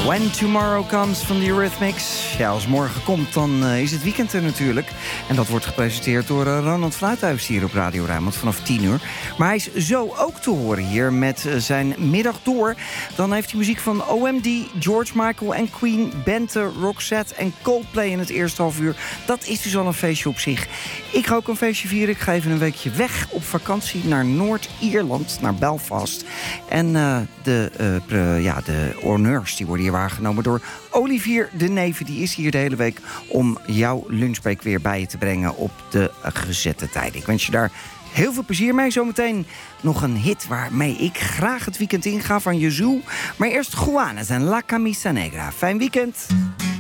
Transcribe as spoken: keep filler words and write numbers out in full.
When Tomorrow Comes van The Eurythmics. Ja, als morgen komt, dan uh, is het weekend er natuurlijk. En dat wordt gepresenteerd door uh, Ronald Fluithuis hier op Radio Rijnmond vanaf tien uur. Maar hij is zo ook te horen hier met uh, zijn middag door. Dan heeft hij muziek van O M D, George Michael en Queen, Bente, Roxette en Coldplay in het eerste half uur. Dat is dus al een feestje op zich. Ik ga ook een feestje vieren. Ik ga even een weekje weg op vakantie naar Noord-Ierland, naar Belfast. En uh, de, uh, pre, ja, de honneurs die worden hier waargenomen door Olivier de Neve. Die is hier de hele week om jouw lunchbreak weer bij je te brengen op de gezette tijd. Ik wens je daar heel veel plezier mee. Zometeen nog een hit waarmee ik graag het weekend inga van Yazoo. Maar eerst Juanes en La Camisa Negra. Fijn weekend.